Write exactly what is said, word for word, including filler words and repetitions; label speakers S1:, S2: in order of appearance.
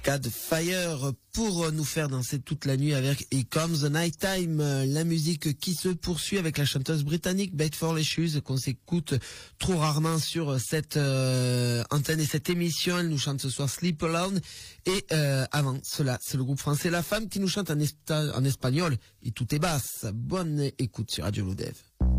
S1: Arcade Fire pour nous faire danser toute la nuit avec Here Comes the Night Time, la musique qui se poursuit avec la chanteuse britannique Beth Forley Shoes qu'on s'écoute trop rarement sur cette euh, antenne et cette émission. Elle nous chante ce soir Sleep Alone et euh, avant cela c'est le groupe français La Femme qui nous chante en, esta- en espagnol et tout est basse. Bonne écoute sur Radio Loudev.